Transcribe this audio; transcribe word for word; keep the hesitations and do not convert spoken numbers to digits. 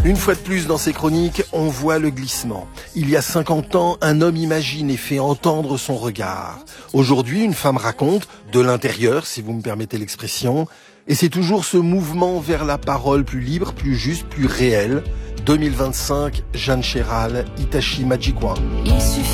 Une fois de plus dans ces chroniques, on voit le glissement. Il y a cinquante ans, un homme imagine et fait entendre son regard. Aujourd'hui, une femme raconte, de l'intérieur, si vous me permettez l'expression, et c'est toujours ce mouvement vers la parole plus libre, plus juste, plus réelle. deux mille vingt-cinq, Jeanne Chéral, Itachi Magic One.